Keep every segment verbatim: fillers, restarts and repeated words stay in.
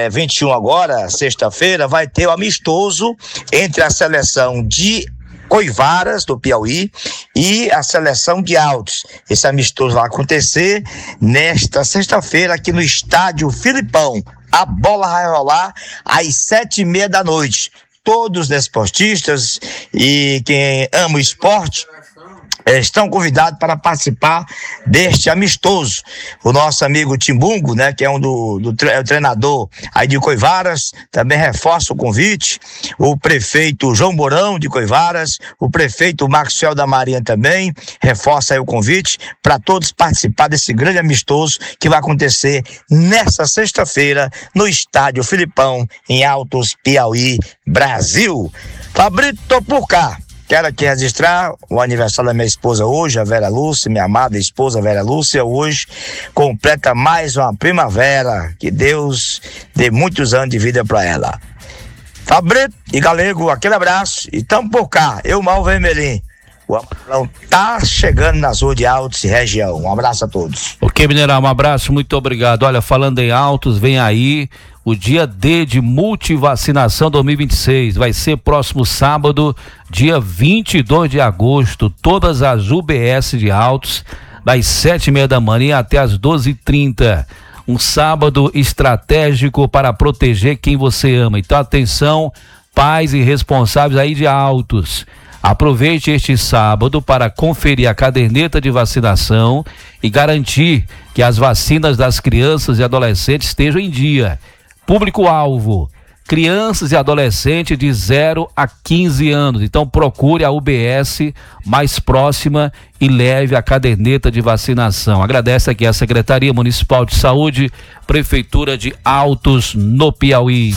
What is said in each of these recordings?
vinte e um agora, sexta-feira, vai ter o amistoso entre a seleção de Coivaras, do Piauí, e a seleção de Altos. Esse amistoso vai acontecer nesta sexta-feira aqui no estádio Filipão. A bola vai rolar às sete e meia da noite. Todos os desportistas e quem ama o esporte estão convidados para participar deste amistoso. O nosso amigo Timbungo, né, que é um do, do tre- é o treinador aí de Coivaras, também reforça o convite. O prefeito João Mourão de Coivaras, o prefeito Maxwell da Marinha também reforça aí o convite para todos participar desse grande amistoso que vai acontecer nessa sexta-feira no estádio Filipão, em Altos, Piauí, Brasil. Fabrito por cá. Quero aqui registrar o aniversário da minha esposa hoje, a Vera Lúcia, minha amada esposa Vera Lúcia, hoje completa mais uma primavera, que Deus dê muitos anos de vida para ela. Fabrício e Galego, aquele abraço e tamo por cá, eu mal vermelhinho. O amarelão tá chegando nas ruas de Altos e região. Um abraço a todos. Ok, Mineral, um abraço, muito obrigado. Olha, falando em Altos, vem aí o dia D de multivacinação dois mil e vinte e seis. Vai ser próximo sábado, dia vinte e dois de agosto. Todas as U B S de Altos, das sete e meia da manhã até as doze e trinta. Um sábado estratégico para proteger quem você ama. Então, atenção, pais e responsáveis aí de Altos. Aproveite este sábado para conferir a caderneta de vacinação e garantir que as vacinas das crianças e adolescentes estejam em dia. Público-alvo, crianças e adolescentes de zero a quinze anos. Então procure a U B S mais próxima e leve a caderneta de vacinação. Agradece aqui a Secretaria Municipal de Saúde, Prefeitura de Altos, no Piauí.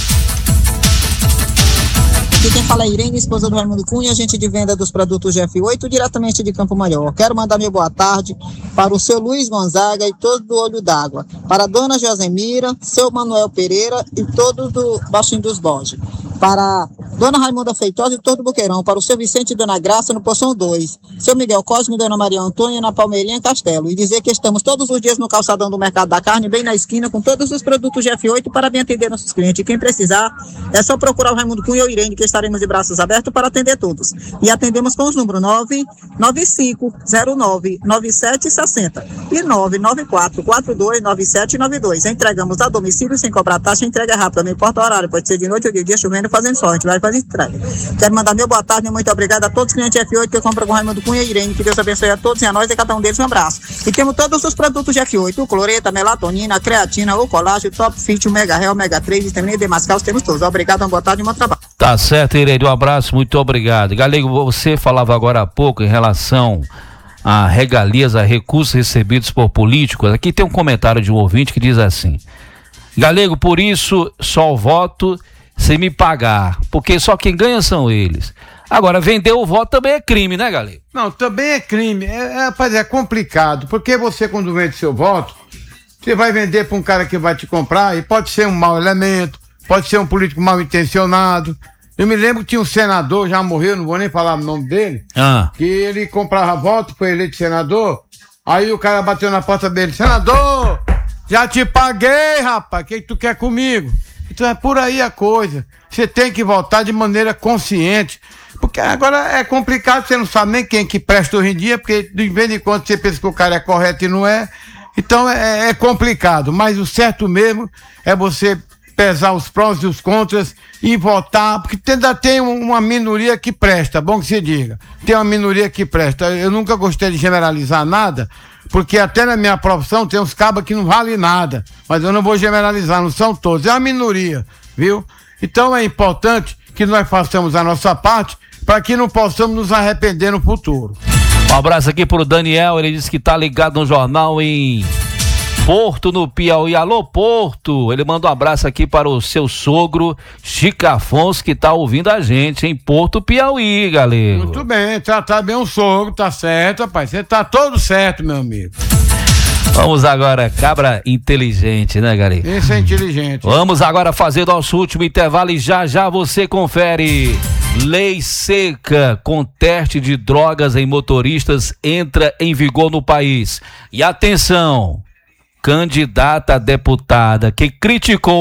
Aqui quem fala é Irene, esposa do Raimundo Cunha, agente de venda dos produtos G F oito, diretamente de Campo Maior. Quero mandar meu boa tarde para o seu Luiz Gonzaga e todos do Olho d'Água, para a dona Josemira, seu Manuel Pereira e todos do Baixinho dos Borges, para dona Raimunda Feitosa e todo o Boqueirão, para o seu Vicente e dona Graça no Poção dois, seu Miguel Cosme e dona Maria Antônia na Palmeirinha Castelo, e dizer que estamos todos os dias no calçadão do Mercado da Carne, bem na esquina, com todos os produtos G F oito para bem atender nossos clientes. E quem precisar, é só procurar o Raimundo Cunha ou Irene, que estaremos de braços abertos para atender todos. E atendemos com os números nove nove cinco zero nove nove sete seis zero e nove nove quatro quatro dois nove sete nove dois. Entregamos a domicílio sem cobrar taxa, entrega rápida, não importa o horário, pode ser de noite ou de dia, chovendo, fazendo sol, a gente vai fazer entrega. Quero mandar meu boa tarde e muito obrigado a todos os clientes F oito que compram com Raimundo Cunha e Irene, que Deus abençoe a todos e a nós e cada um deles um abraço. E temos todos os produtos de F oito, o cloreta, melatonina, a creatina, o colágeno, o top fit, o mega real, o mega três, vitamina D, mascal, temos todos. Obrigado, uma boa tarde e um bom trabalho. Tá certo, Irene, um abraço, muito obrigado. Galego, você falava agora há pouco em relação a regalias, a recursos recebidos por políticos. Aqui tem um comentário de um ouvinte que diz assim: Galego, por isso só voto sem me pagar, porque só quem ganha são eles. Agora, vender o voto também é crime, né, Galego? Não, também é crime. É, é, rapaz, é complicado, porque você, quando vende seu voto, você vai vender para um cara que vai te comprar, e pode ser um mau elemento, pode ser um político mal intencionado. Eu me lembro que tinha um senador, já morreu, não vou nem falar o nome dele, ah. que ele comprava voto, foi eleito senador, aí o cara bateu na porta dele: senador, já te paguei, rapaz, o que, que tu quer comigo? Então é por aí a coisa. Você tem que votar de maneira consciente, porque agora é complicado, você não sabe nem quem que presta hoje em dia, porque de vez em quando você pensa que o cara é correto e não é. Então é, é complicado, mas o certo mesmo é você pesar os prós e os contras e votar, porque ainda tem uma minoria que presta, bom que se diga, tem uma minoria que presta. Eu nunca gostei de generalizar nada, porque até na minha profissão tem uns cabas que não valem nada, mas eu não vou generalizar, não são todos, é uma minoria, viu? Então é importante que nós façamos a nossa parte para que não possamos nos arrepender no futuro. Um abraço aqui pro Daniel, ele disse que tá ligado no jornal em Porto, no Piauí. Alô, Porto! Ele manda um abraço aqui para o seu sogro, Chico Afonso, que tá ouvindo a gente em Porto, Piauí, galera. Muito bem, tratar bem o sogro, tá certo, rapaz. Você tá todo certo, meu amigo. Vamos agora, cabra inteligente, né, galera? Esse é inteligente. Vamos agora fazer nosso último intervalo e já já você confere. Lei seca com teste de drogas em motoristas entra em vigor no país. E atenção, candidata a deputada que criticou